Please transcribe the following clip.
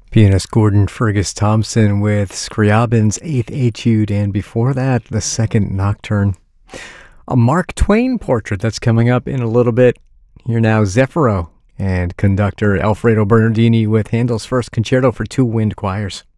Pianist Gordon Fergus Thompson with Scriabin's Eighth Etude, and before that, the Second Nocturne. A Mark Twain portrait that's coming up in a little bit. Here now, Zeffiro and conductor Alfredo Bernardini with Handel's first concerto for two wind choirs.